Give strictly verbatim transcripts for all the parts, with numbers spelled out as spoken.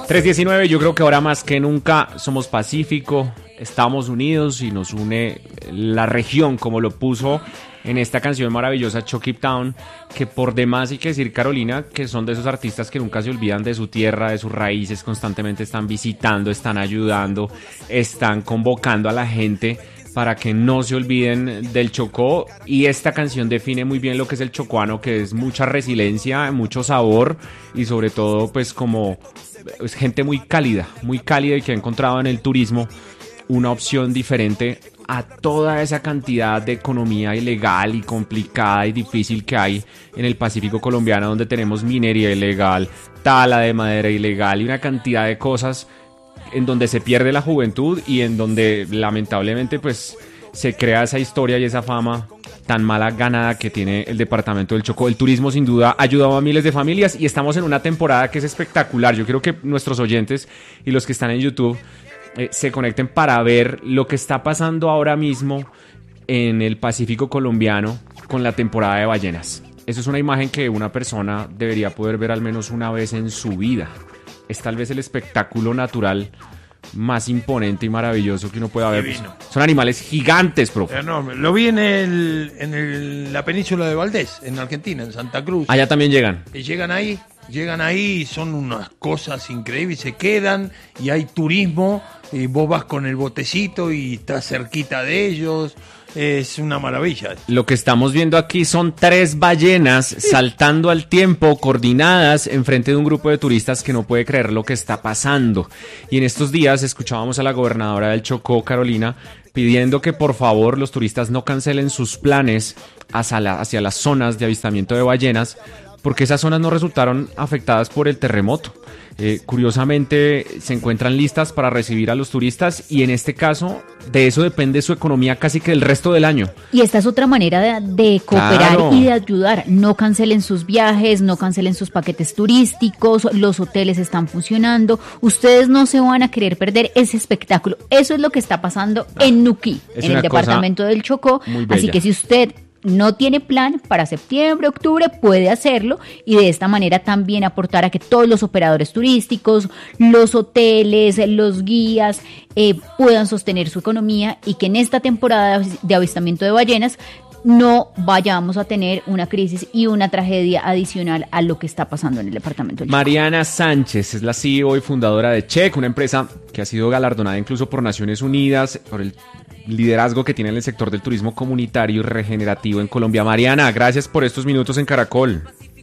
tres diecinueve, yo creo que ahora más que nunca somos Pacífico, estamos unidos y nos une la región, como lo puso en esta canción maravillosa Chucky Town, que por demás hay que decir, Carolina, que son de esos artistas que nunca se olvidan de su tierra, de sus raíces, constantemente están visitando, están ayudando, están convocando a la gente para que no se olviden del Chocó, y esta canción define muy bien lo que es el chocuano, que es mucha resiliencia, mucho sabor y sobre todo pues como es gente muy cálida, muy cálida y que ha encontrado en el turismo una opción diferente a toda esa cantidad de economía ilegal y complicada y difícil que hay en el Pacífico colombiano, donde tenemos minería ilegal, tala de madera ilegal y una cantidad de cosas en donde se pierde la juventud y en donde lamentablemente pues se crea esa historia y esa fama tan mala ganada que tiene el departamento del Chocó. El turismo sin duda ha ayudado a miles de familias y estamos en una temporada que es espectacular. Yo quiero que nuestros oyentes y los que están en YouTube eh, se conecten para ver lo que está pasando ahora mismo en el Pacífico colombiano con la temporada de ballenas. Eso es una imagen que una persona debería poder ver al menos una vez en su vida. Es tal vez el espectáculo natural más imponente y maravilloso que uno pueda ver. Divino. Son animales gigantes, profe. Enorme. Lo vi en, el, en el, la península de Valdés, en Argentina, en Santa Cruz. Allá también llegan. Y llegan ahí, llegan ahí y son unas cosas increíbles, se quedan y hay turismo, y vos vas con el botecito y estás cerquita de ellos. Es una maravilla. Lo que estamos viendo aquí son tres ballenas saltando al tiempo, coordinadas enfrente de un grupo de turistas que no puede creer lo que está pasando. Y en estos días escuchábamos a la gobernadora del Chocó, Carolina, pidiendo que por favor los turistas no cancelen sus planes hacia, la, hacia las zonas de avistamiento de ballenas, porque esas zonas no resultaron afectadas por el terremoto. Eh, curiosamente se encuentran listas para recibir a los turistas y en este caso de eso depende su economía casi que el resto del año. Y esta es otra manera de, de cooperar, claro, y de ayudar. No cancelen sus viajes, no cancelen sus paquetes turísticos, los hoteles están funcionando, ustedes no se van a querer perder ese espectáculo. Eso es lo que está pasando no, en Nuquí, en el departamento del Chocó. Así que si usted no tiene plan para septiembre, octubre, puede hacerlo y de esta manera también aportar a que todos los operadores turísticos, los hoteles, los guías eh, puedan sostener su economía y que en esta temporada de avistamiento de ballenas no vayamos a tener una crisis y una tragedia adicional a lo que está pasando en el departamento del Chocó. Mariana Sánchez es la C E O y fundadora de Check, una empresa que ha sido galardonada incluso por Naciones Unidas por el liderazgo que tiene en el sector del turismo comunitario y regenerativo en Colombia. Mariana, gracias por estos minutos en Caracol.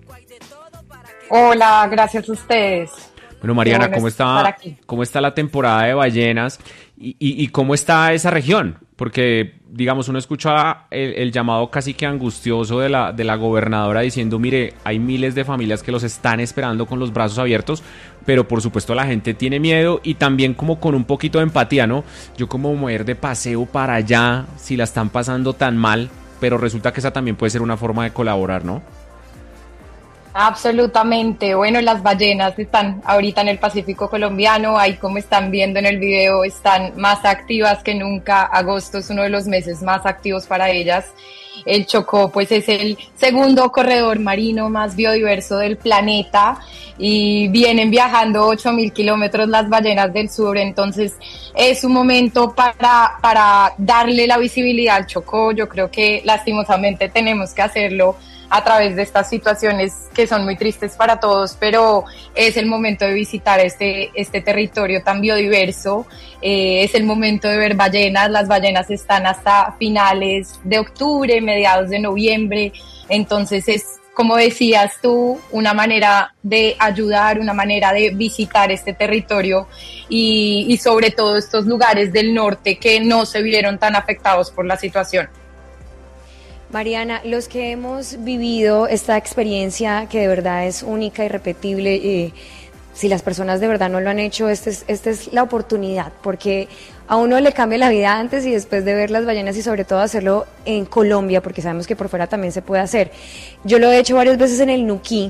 Hola, gracias a ustedes. Bueno, Mariana, bueno, ¿cómo está, cómo está la temporada de ballenas y, y, y cómo está esa región? Porque, digamos, uno escucha el, el llamado casi que angustioso de la, de la gobernadora diciendo, mire, hay miles de familias que los están esperando con los brazos abiertos, pero por supuesto la gente tiene miedo y también como con un poquito de empatía, ¿no? Yo como mujer de paseo para allá, si la están pasando tan mal, pero resulta que esa también puede ser una forma de colaborar, ¿no? Absolutamente. Bueno, las ballenas están ahorita en el Pacífico colombiano, ahí como están viendo en el video, están más activas que nunca. Agosto es uno de los meses más activos para ellas. El Chocó pues es el segundo corredor marino más biodiverso del planeta y vienen viajando ocho mil kilómetros las ballenas del sur, entonces es un momento para, para darle la visibilidad al Chocó. Yo creo que lastimosamente tenemos que hacerlo a través de estas situaciones que son muy tristes para todos, pero es el momento de visitar este, este territorio tan biodiverso, eh, es el momento de ver ballenas. Las ballenas están hasta finales de octubre, mediados de noviembre, entonces es, como decías tú, una manera de ayudar, una manera de visitar este territorio y, y sobre todo estos lugares del norte que no se vieron tan afectados por la situación. Mariana, los que hemos vivido esta experiencia que de verdad es única y irrepetible, eh, si las personas de verdad no lo han hecho, esta es, esta es la oportunidad, porque a uno le cambia la vida antes y después de ver las ballenas y sobre todo hacerlo en Colombia, porque sabemos que por fuera también se puede hacer. Yo lo he hecho varias veces en el Nuquí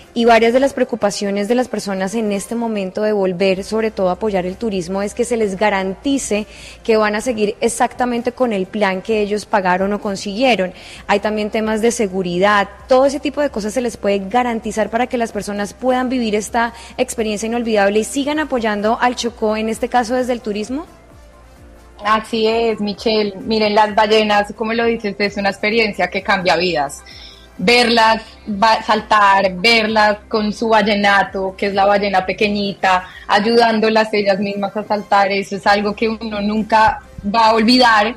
y varias de las preocupaciones de las personas en este momento de volver, sobre todo a apoyar el turismo, es que se les garantice que van a seguir exactamente con el plan que ellos pagaron o consiguieron. Hay también temas de seguridad, todo ese tipo de cosas se les puede garantizar para que las personas puedan vivir esta experiencia inolvidable y sigan apoyando al Chocó, en este caso desde el turismo. Así es, Michelle. Miren, las ballenas, como lo dices, es una experiencia que cambia vidas. Verlas saltar, verlas con su vallenato, que es la ballena pequeñita, ayudándolas ellas mismas a saltar, eso es algo que uno nunca va a olvidar.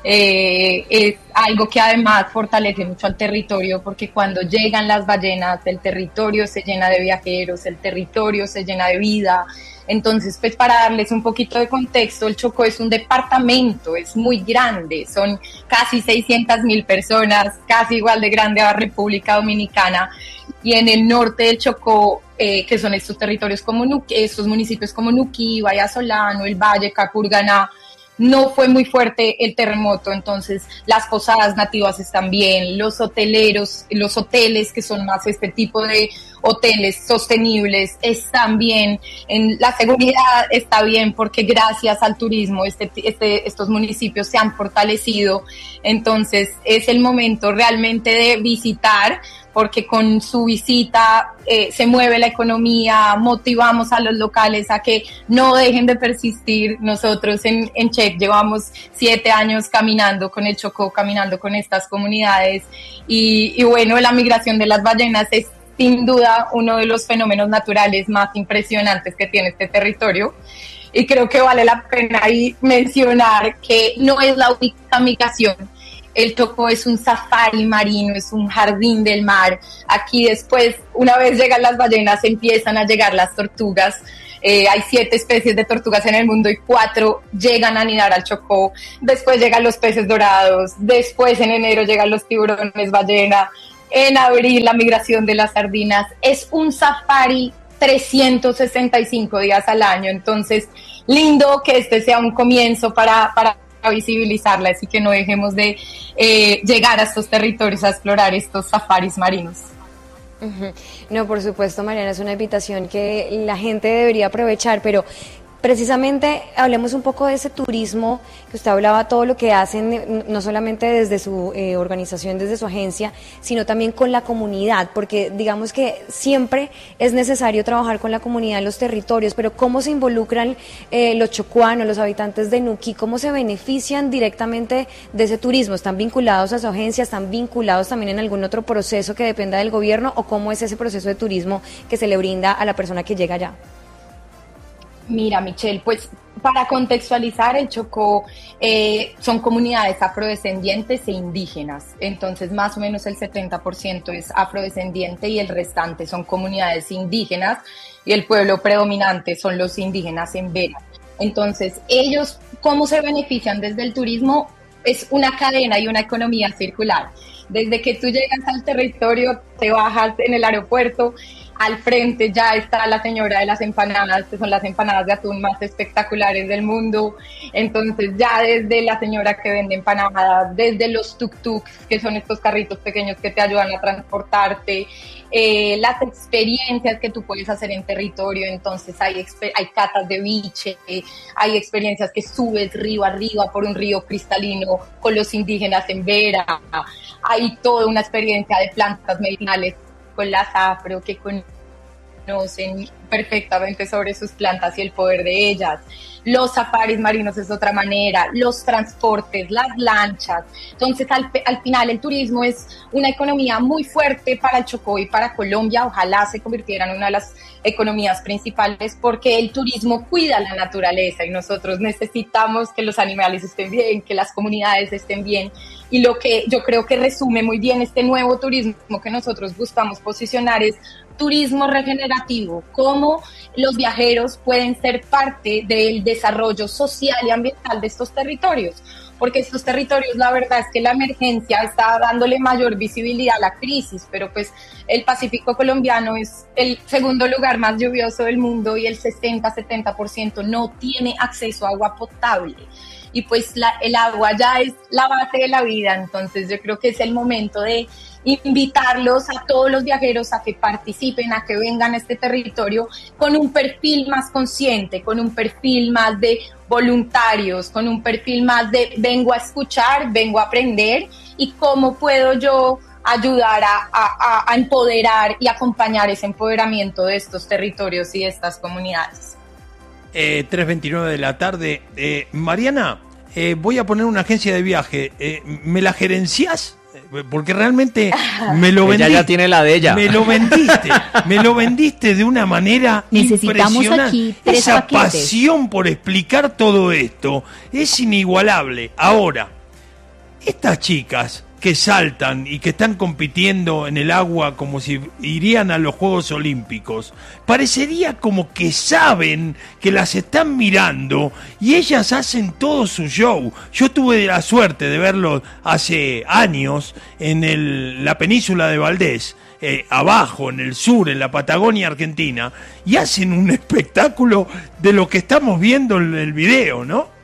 Eh, es algo que además fortalece mucho al territorio, porque cuando llegan las ballenas, el territorio se llena de viajeros, el territorio se llena de vida. Entonces, pues para darles un poquito de contexto, el Chocó es un departamento, es muy grande, son casi seiscientas mil personas, casi igual de grande a la República Dominicana, y en el norte del Chocó, eh, que son estos territorios como Nuqui, estos municipios como Nuquí, Bahía Solano, el Valle, Capurganá, no fue muy fuerte el terremoto, entonces las posadas nativas están bien, los hoteleros, los hoteles que son más este tipo de hoteles sostenibles están bien, en la seguridad está bien porque gracias al turismo este, este, estos municipios se han fortalecido, entonces es el momento realmente de visitar, porque con su visita eh, se mueve la economía, motivamos a los locales a que no dejen de persistir. Nosotros en, en Check llevamos siete años caminando con el Chocó, caminando con estas comunidades y, y bueno, la migración de las ballenas es sin duda uno de los fenómenos naturales más impresionantes que tiene este territorio. Y creo que vale la pena ahí mencionar que no es la única migración. El Chocó es un safari marino, es un jardín del mar. Aquí después, una vez llegan las ballenas, empiezan a llegar las tortugas. Eh, hay siete especies de tortugas en el mundo y cuatro llegan a anidar al Chocó. Después llegan los peces dorados. Después en enero llegan los tiburones ballena. En abril la migración de las sardinas. Es un safari trescientos sesenta y cinco días al año. Entonces, lindo que este sea un comienzo para... para a visibilizarla, así que no dejemos de eh, llegar a estos territorios a explorar estos safaris marinos. Uh-huh. No, por supuesto, Mariana, es una invitación que la gente debería aprovechar, pero precisamente hablemos un poco de ese turismo que usted hablaba, todo lo que hacen, no solamente desde su eh, organización, desde su agencia, sino también con la comunidad, porque digamos que siempre es necesario trabajar con la comunidad en los territorios, pero ¿cómo se involucran eh, los chocuanos, los habitantes de Nuquí? ¿Cómo se benefician directamente de ese turismo? ¿Están vinculados a su agencia? ¿Están vinculados también en algún otro proceso que dependa del gobierno? ¿O cómo es ese proceso de turismo que se le brinda a la persona que llega allá? Mira, Michelle, pues para contextualizar, el Chocó eh, son comunidades afrodescendientes e indígenas, entonces más o menos el setenta por ciento es afrodescendiente y el restante son comunidades indígenas y el pueblo predominante son los indígenas en Vera. Entonces, ellos, ¿cómo se benefician desde el turismo? Es una cadena y una economía circular. Desde que tú llegas al territorio, te bajas en el aeropuerto, al frente ya está la señora de las empanadas, que son las empanadas de atún más espectaculares del mundo. Entonces ya desde la señora que vende empanadas, desde los tuk-tuks, que son estos carritos pequeños que te ayudan a transportarte, eh, las experiencias que tú puedes hacer en territorio. Entonces hay, hay catas de biche, eh, hay experiencias que subes río arriba por un río cristalino con los indígenas en Vera. Hay toda una experiencia de plantas medicinales con las afro que conocen perfectamente sobre sus plantas y el poder de ellas. Los safaris marinos es otra manera, los transportes, las lanchas. Entonces, al, al final, el turismo es una economía muy fuerte para el Chocó y para Colombia. Ojalá se convirtiera en una de las economías principales porque el turismo cuida la naturaleza y nosotros necesitamos que los animales estén bien, que las comunidades estén bien. Y lo que yo creo que resume muy bien este nuevo turismo que nosotros buscamos posicionar es turismo regenerativo, cómo los viajeros pueden ser parte del desarrollo social y ambiental de estos territorios, porque estos territorios, la verdad es que la emergencia está dándole mayor visibilidad a la crisis, pero pues el Pacífico colombiano es el segundo lugar más lluvioso del mundo y el sesenta a setenta por ciento no tiene acceso a agua potable. Y pues la, el agua ya es la base de la vida, entonces yo creo que es el momento de invitarlos a todos los viajeros a que participen, a que vengan a este territorio con un perfil más consciente, con un perfil más de voluntarios, con un perfil más de vengo a escuchar, vengo a aprender y cómo puedo yo ayudar a, a, a empoderar y acompañar ese empoderamiento de estos territorios y de estas comunidades. Eh, tres veintinueve de la tarde. Eh, Mariana, eh, voy a poner una agencia de viaje. Eh, ¿Me la gerenciás? Porque realmente me lo vendiste. Ella ya tiene la de ella. Me lo vendiste, me lo vendiste de una manera Necesitamos impresionante. Aquí tres Esa paquetes. pasión por explicar todo esto es inigualable. Ahora, estas chicas que saltan y que están compitiendo en el agua como si irían a los Juegos Olímpicos, parecería como que saben que las están mirando y ellas hacen todo su show. Yo tuve la suerte de verlo hace años en el, la península de Valdés, eh, abajo, en el sur, en la Patagonia Argentina, y hacen un espectáculo de lo que estamos viendo en el video, ¿no?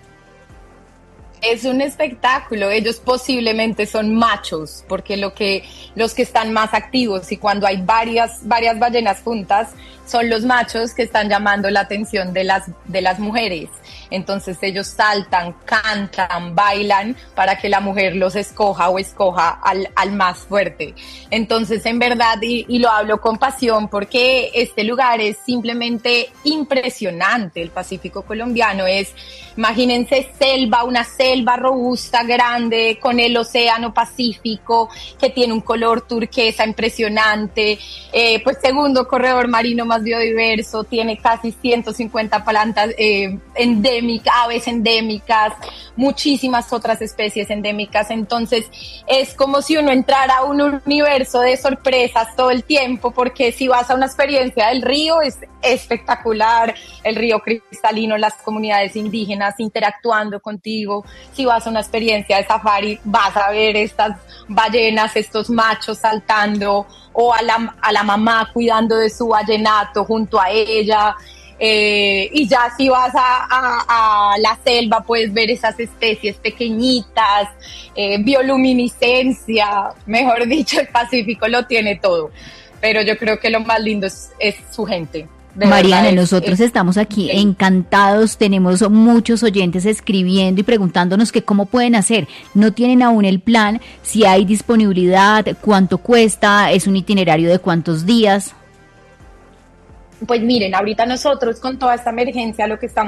Es un espectáculo, ellos posiblemente son machos, porque lo que, los que están más activos y cuando hay varias, varias ballenas juntas, son los machos que están llamando la atención de las, de las mujeres. Entonces ellos saltan, cantan, bailan para que la mujer los escoja o escoja al, al más fuerte. Entonces, en verdad, y, y lo hablo con pasión porque este lugar es simplemente impresionante. El Pacífico colombiano es, imagínense, selva, una selva robusta, grande, con el océano Pacífico, que tiene un color turquesa impresionante. Eh, pues segundo corredor marino más biodiverso, tiene casi ciento cincuenta plantas eh, endémicas, aves endémicas, muchísimas otras especies endémicas. Entonces es como si uno entrara a un universo de sorpresas todo el tiempo, porque si vas a una experiencia del río es espectacular, el río cristalino, las comunidades indígenas interactuando contigo. Si vas a una experiencia de safari vas a ver estas ballenas, estos machos saltando, o a la, a la mamá cuidando de su vallenato junto a ella. Eh, y ya si vas a, a, a la selva puedes ver esas especies pequeñitas, eh, bioluminiscencia, mejor dicho, el Pacífico lo tiene todo, pero yo creo que lo más lindo es, es su gente. Mariana, nosotros estamos aquí encantados, tenemos muchos oyentes escribiendo y preguntándonos que cómo pueden hacer, no tienen aún el plan, si hay disponibilidad, cuánto cuesta, es un itinerario de cuántos días. Pues miren, ahorita nosotros con toda esta emergencia lo que estamos